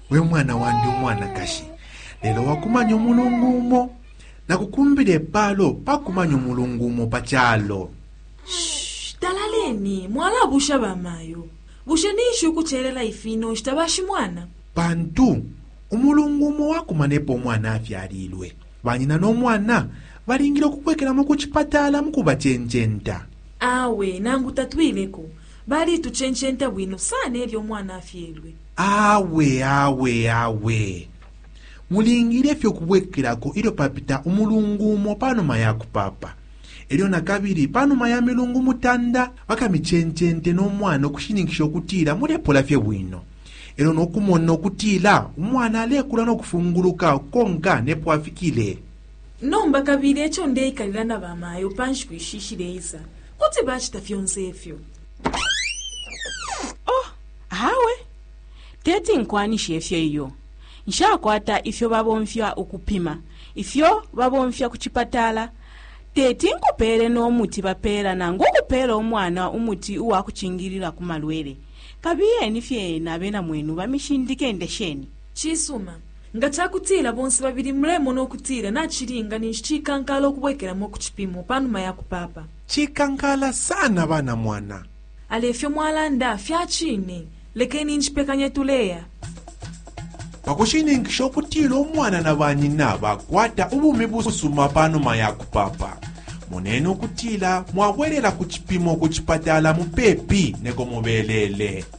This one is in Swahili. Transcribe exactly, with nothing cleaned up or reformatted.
we mwana wandi umwana kashi lelo wakumanya omulungumo nakukumbire palo pakumanya omulungumo pachalo. Shh, talaleni mwala busha bamayo busha nishu kucherela ifino shitabashi mwana bantu omulungumo wakumanepo omwana afyalilwe banyina n'omwana balingira okukwekeramu ku chipatala mukubachenchenta. Awe nangu tatwileko bali tuchenchenta bwino sana ebyo omwana afyelwe. Awe awe awe mulingire fyo kubwekerako ilo papita omulungumo panoma yakupapa elyo nakabiri panoma ya milungu mutanda bakamichenchente n'omwana okushinikisha okutiira mulepola fye bwino elo n'okumona okutiira omwana alekula n'okufunguluka konka nepwafikile. Nomba kabiri ekyo ndeikalira na bamayo panshi kwishishireza kuti bachita fyonse efyo. Oh, hawe teti nkwanisha efyo iyo nshakwata ifyo babomfya okupima ifyo babomfya kuchipatala teti nkupere n'omuti bapera nangu okupera omwana umuti uwakuchingirira kumalwere kabiye nifye nabena mwenu bamishindike ndesheni Chisuma nga chakutira bonse babiri mremo n'okutira nachiringa ninchikankala okubwekeramu kuchipimo panuma yakupapa. Chikankala sana bana mwana Alefyo mwalanda fyachine lekeni nchipekanye tuleya pakushinikisha okutiira omwana na banyina bakwata obumi busuma panuma yakupapa munene okutiira mwabwerera ku chipimo ku chipatala mupepi neko mubelele.